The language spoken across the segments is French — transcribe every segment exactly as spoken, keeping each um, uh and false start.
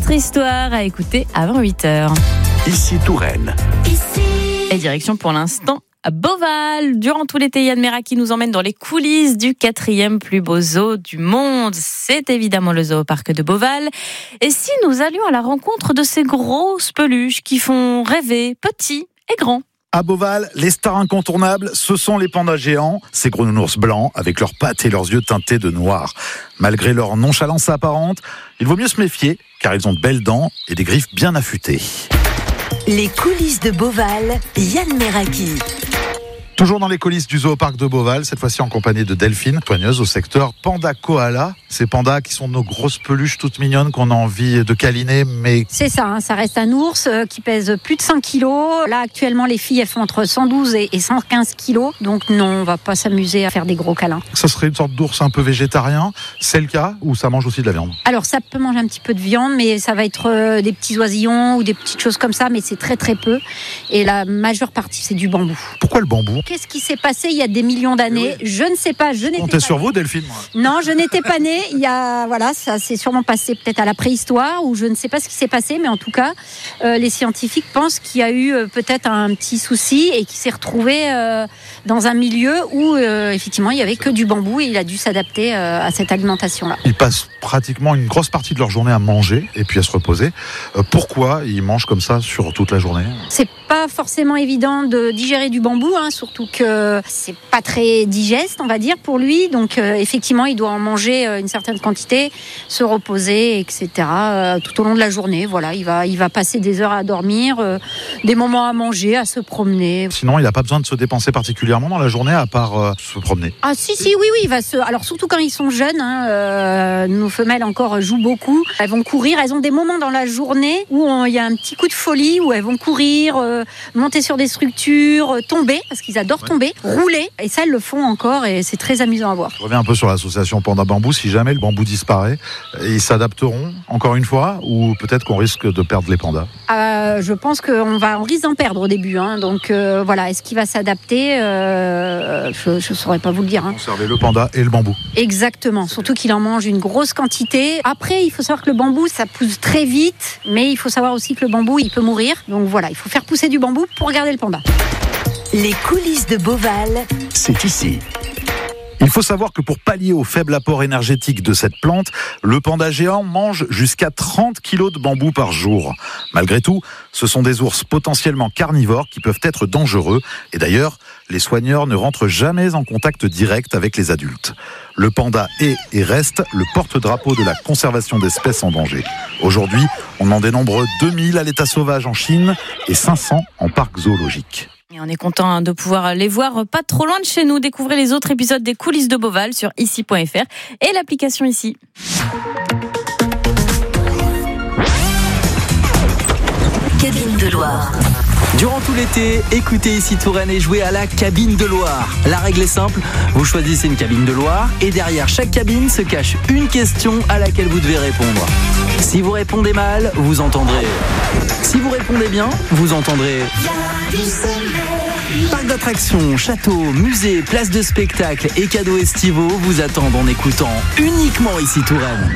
notre histoire à écouter avant huit heures. Ici Touraine. Et direction pour l'instant à Beauval. Durant tout l'été, Yann Meraki nous emmène dans les coulisses du quatrième plus beau zoo du monde. C'est évidemment le Zoo-Parc de Beauval. Et si nous allions à la rencontre de ces grosses peluches qui font rêver petits et grands? À Beauval, les stars incontournables, ce sont les pandas géants, ces gros nounours blancs avec leurs pattes et leurs yeux teintés de noir. Malgré leur nonchalance apparente, il vaut mieux se méfier car ils ont de belles dents et des griffes bien affûtées. Les coulisses de Beauval, Yann Meraki. Toujours dans les coulisses du Zoo-Parc de Beauval, cette fois-ci en compagnie de Delphine, soigneuse au secteur Panda Koala. Ces pandas qui sont nos grosses peluches toutes mignonnes qu'on a envie de câliner, mais... C'est ça, hein, ça reste un ours euh, qui pèse plus de cinq kilos. Là, actuellement, les filles, elles font entre cent douze et cent quinze kilos. Donc non, on va pas s'amuser à faire des gros câlins. Ça serait une sorte d'ours un peu végétarien. C'est le cas ou ça mange aussi de la viande? Alors, ça peut manger un petit peu de viande, mais ça va être euh, des petits oisillons ou des petites choses comme ça, mais c'est très très peu. Et la majeure partie, c'est du bambou. Pourquoi le bambou? Qu'est-ce qui s'est passé il y a des millions d'années? oui. Je ne sais pas, je n'étais Comptez pas sur née. vous, Delphine. Moi. Non, je n'étais pas née. Il y a, voilà, ça s'est sûrement passé peut-être à la préhistoire ou je ne sais pas ce qui s'est passé, mais en tout cas, euh, les scientifiques pensent qu'il y a eu euh, peut-être un petit souci et qu'il s'est retrouvé euh, dans un milieu où euh, effectivement il y avait que du bambou et il a dû s'adapter euh, à cette alimentation-là. Ils passent pratiquement une grosse partie de leur journée à manger et puis à se reposer. Euh, pourquoi ils mangent comme ça sur toute la journée? C'est pas forcément évident de digérer du bambou, hein, surtout que c'est pas très digeste, on va dire, pour lui. Donc euh, effectivement, il doit en manger euh, une certaine quantité, se reposer, et cetera. Euh, tout au long de la journée, voilà, il va, il va passer des heures à dormir, euh, des moments à manger, à se promener. Sinon, il n'a pas besoin de se dépenser particulièrement dans la journée à part euh, se promener. Ah si, si, oui, oui, il va se. Alors surtout quand ils sont jeunes, hein, euh, nos femelles encore jouent beaucoup. Elles vont courir. Elles ont des moments dans la journée où on, il y a un petit coup de folie où elles vont courir, euh, monter sur des structures, euh, tomber parce qu'ils adorent ouais. tomber, rouler. Et ça, elles le font encore et c'est très amusant à voir. Je reviens un peu sur l'association Panda Bambou. Si jamais le bambou disparaît, ils s'adapteront encore une fois ou peut-être qu'on risque de perdre les pandas? euh, Je pense qu'on va, on risque d'en perdre au début. Hein. Donc euh, voilà, est-ce qu'il va s'adapter? euh, Je ne saurais pas vous le dire. Hein. Conserver le panda et le bambou. Exactement, surtout qu'il en mange une grosse quantité. Après, il faut savoir que le bambou, ça pousse très vite, mais il faut savoir aussi que le bambou, il peut mourir. Donc voilà, il faut faire pousser du bambou pour garder le panda. Les coulisses de Beauval, c'est ici. Il faut savoir que pour pallier au faible apport énergétique de cette plante, le panda géant mange jusqu'à trente kilos de bambou par jour. Malgré tout, ce sont des ours potentiellement carnivores qui peuvent être dangereux. Et d'ailleurs, les soigneurs ne rentrent jamais en contact direct avec les adultes. Le panda est et reste le porte-drapeau de la conservation d'espèces en danger. Aujourd'hui, on en dénombre deux mille à l'état sauvage en Chine et cinq cents en parc zoologique. Et on est content de pouvoir les voir pas trop loin de chez nous. Découvrez les autres épisodes des coulisses de Beauval sur ici point f r et l'application Ici. Cabine de Loire. Durant tout l'été, écoutez Ici Touraine et jouez à la cabine de Loire. La règle est simple, vous choisissez une cabine de Loire et derrière chaque cabine se cache une question à laquelle vous devez répondre. Si vous répondez mal, vous entendrez. Si vous répondez bien, vous entendrez. Parc d'attractions, châteaux, musées, places de spectacle et cadeaux estivaux vous attendent en écoutant uniquement Ici Touraine.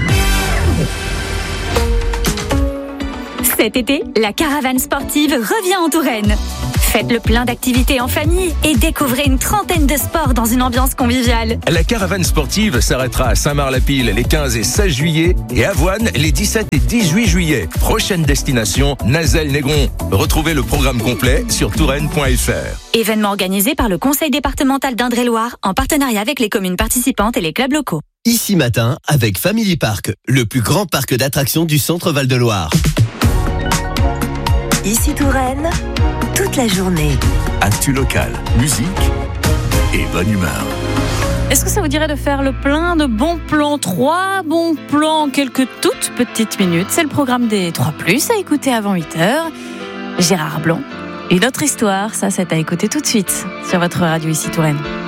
Cet été, la caravane sportive revient en Touraine. Faites le plein d'activités en famille et découvrez une trentaine de sports dans une ambiance conviviale. La caravane sportive s'arrêtera à Saint-Marc-la-Pile les quinze et seize juillet et à Avoine les dix-sept et dix-huit juillet. Prochaine destination, Nazelles-Négron. Retrouvez le programme complet sur touraine point f r. Événement organisé par le Conseil départemental d'Indre-et-Loire en partenariat avec les communes participantes et les clubs locaux. Ici matin avec Family Park, le plus grand parc d'attractions du centre Val-de-Loire. Ici Touraine, toute la journée. Actu locale, musique et bonne humeur. Est-ce que ça vous dirait de faire le plein de bons plans? Trois bons plans en quelques toutes petites minutes. C'est le programme des trois plus à écouter avant huit heures. Gérard Blanc, une autre histoire. Ça, c'est à écouter tout de suite sur votre radio Ici Touraine.